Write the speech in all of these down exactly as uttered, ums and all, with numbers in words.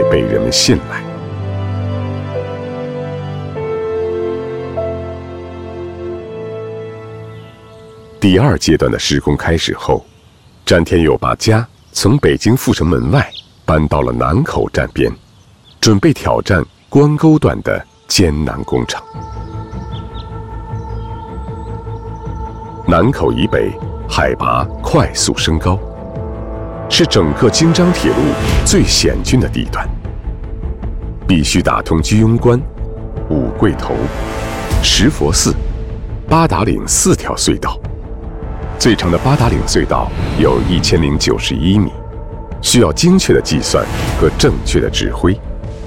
被人们信赖。第二阶段的施工开始后，詹天佑把家从北京阜成门外搬到了南口站边，准备挑战关沟段的艰难工程。南口以北海拔快速升高，是整个京张铁路最险峻的地段，必须打通居庸关、五桂头、石佛寺、八达岭四条隧道。最长的八达岭隧道有一千零九十一米，需要精确的计算和正确的指挥。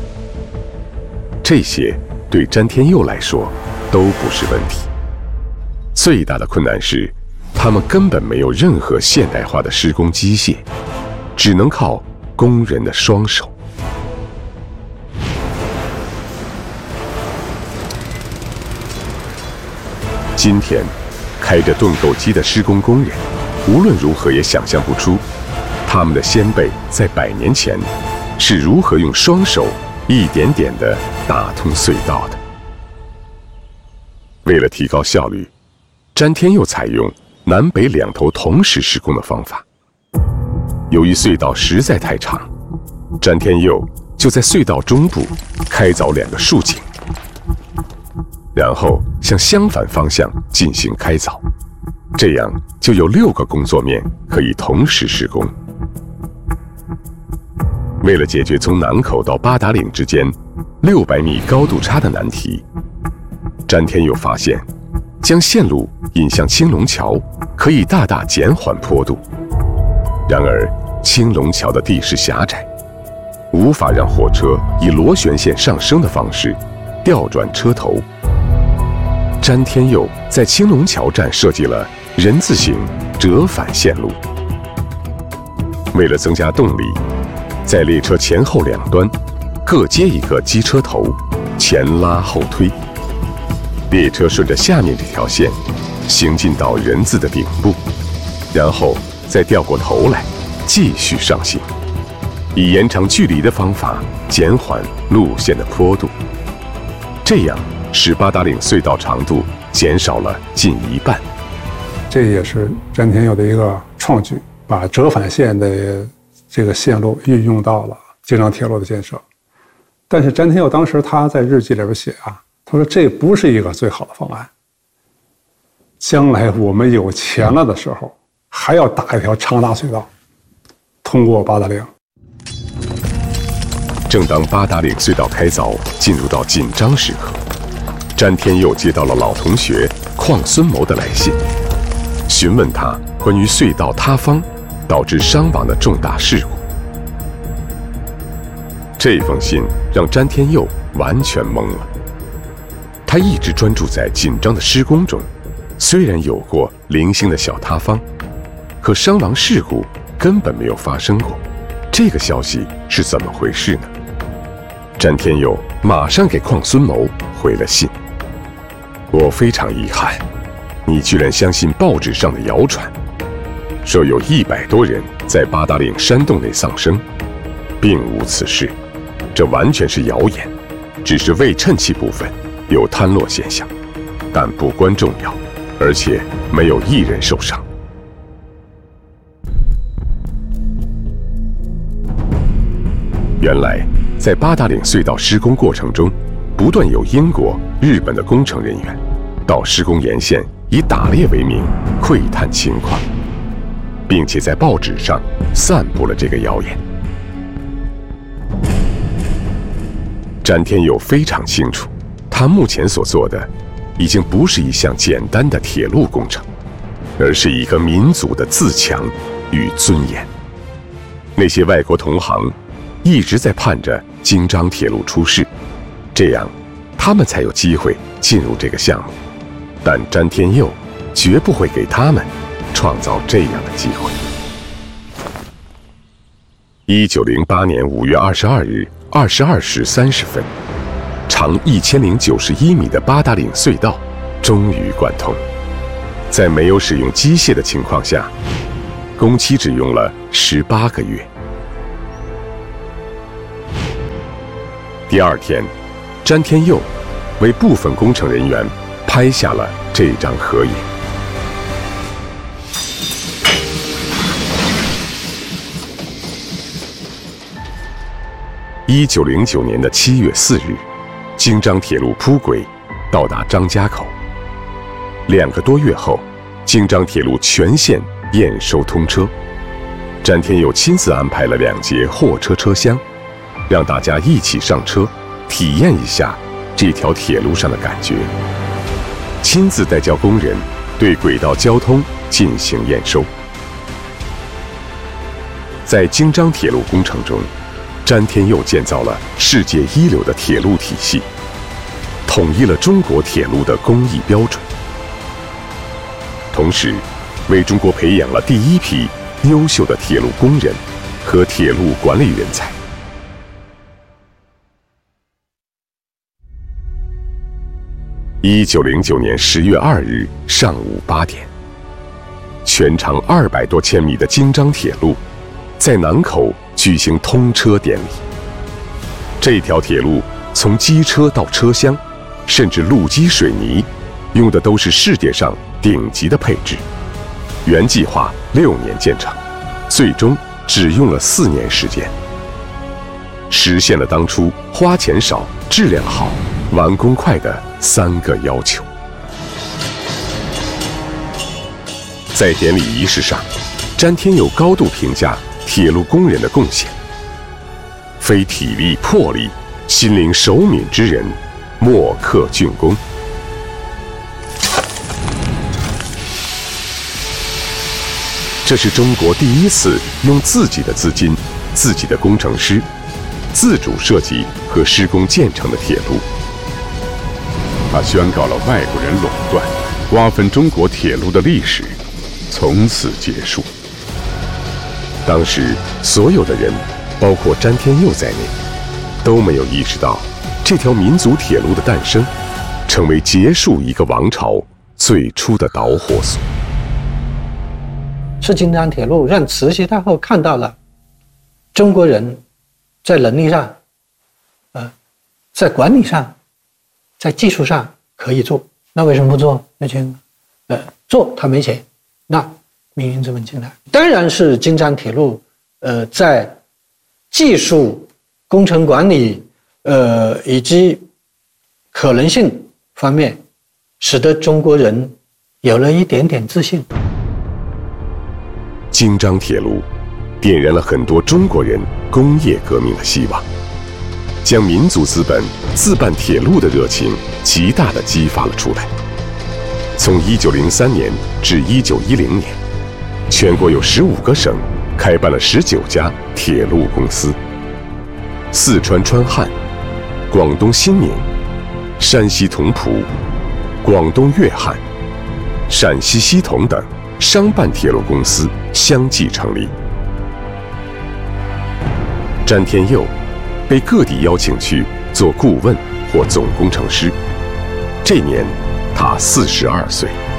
这些对詹天佑来说都不是问题。最大的困难是，他们根本没有任何现代化的施工机械，只能靠工人的双手。今天，开着盾构机的施工工人，无论如何也想象不出，他们的先辈在百年前是如何用双手一点点地打通隧道的。为了提高效率，詹天佑采用南北两头同时施工的方法。由于隧道实在太长，詹天佑就在隧道中部开凿两个竖井，然后向相反方向进行开凿，这样就有六个工作面可以同时施工。为了解决从南口到八达岭之间六百米高度差的难题，詹天佑发现，将线路引向青龙桥可以大大减缓坡度。然而，青龙桥的地势狭窄，无法让火车以螺旋线上升的方式调转车头。詹天佑在青龙桥站设计了人字形折返线路。为了增加动力，在列车前后两端各接一个机车头，前拉后推。列车顺着下面这条线行进到人字的顶部，然后再掉过头来继续上行，以延长距离的方法减缓路线的坡度。这样使八达岭隧道长度减少了近一半。 这也是詹天佑的一个创举，把折返线的这个线路运用到了京张铁路的建设。但是詹天佑当时他在日记里边写啊，他说这不是一个最好的方案，将来我们有钱了的时候，还要打一条长大隧道通过八达岭。 正当八达岭隧道开凿进入到紧张时刻，詹天佑接到了老同学邝孙谋的来信，询问他关于隧道塌方导致伤亡的重大事故。这封信让詹天佑完全懵了。他一直专注在紧张的施工中，虽然有过零星的小塌方，可伤亡事故根本没有发生过。这个消息是怎么回事呢？詹天佑马上给邝孙谋回了信：我非常遗憾，你居然相信报纸上的谣传，说有一百多人在八达岭山洞内丧生，并无此事，这完全是谣言，只是未衬气部分有坍落现象，但不关重要，而且没有一人受伤。原来，在八达岭隧道施工过程中，不断有英国、日本的工程人员到施工沿线以打猎为名窥探情况，并且在报纸上散布了这个谣言。詹天佑非常清楚，他目前所做的已经不是一项简单的铁路工程，而是一个民族的自强与尊严。那些外国同行一直在盼着京张铁路出事，这样他们才有机会进入这个项目。但詹天佑绝不会给他们创造这样的机会。一九零八年五月二十二日二十二时三十分，长一千零九十一米的八达岭隧道终于贯通。在没有使用机械的情况下，工期只用了十八个月。 第二天，詹天佑为部分工程人员拍下了这张合影。一九零九年的七月四日，京张铁路铺轨到达张家口。两个多月后，京张铁路全线验收通车。詹天佑亲自安排了两节货车车厢，让大家一起上车，体验一下这条铁路上的感觉。亲自带教工人对轨道交通进行验收。在京张铁路工程中，詹天佑建造了世界一流的铁路体系，统一了中国铁路的工艺标准，同时为中国培养了第一批优秀的铁路工人和铁路管理人才。一九零九年十月二日上午八点，全长二百多千米的京张铁路在南口举行通车典礼。这条铁路从机车到车厢，甚至路基水泥，用的都是世界上顶级的配置。原计划六年建成，最终只用了四年时间，实现了当初花钱少、质量好、完工快的三个要求。在典礼仪式上，詹天佑高度评价铁路工人的贡献：非体力魄力、心灵守敏之人，莫克竣工。这是中国第一次用自己的资金、自己的工程师自主设计和施工建成的铁路。 他宣告了外国人垄断、瓜分中国铁路的历史从此结束。 当时所有的人，包括詹天佑在内，都没有意识到这条民族铁路的诞生，成为结束一个王朝最初的导火索。 是京张铁路让慈禧太后看到了中国人在能力上、呃，在管理上、在技术上可以做，那为什么不做？那钱，呃，做他没钱，那命运资本进来，当然是京张铁路，呃，在技术、工程管理，呃，以及可能性方面，使得中国人有了一点点自信。 京张铁路点燃了很多中国人工业革命的希望，将民族资本自办铁路的热情极大地激发了出来。从一九零三年至一九一零年，全国有十五个省开办了十九家铁路公司，四川川汉、广东新宁、山西同蒲、广东粤汉、陕西西同等商办铁路公司相继成立。詹天佑被各地邀请去做顾问或总工程师，这年他四十二岁。